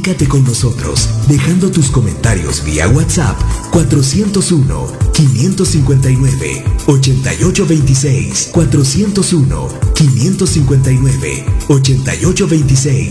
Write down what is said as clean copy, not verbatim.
Comunícate con nosotros dejando tus comentarios vía WhatsApp 401-559-8826. 401-559-8826.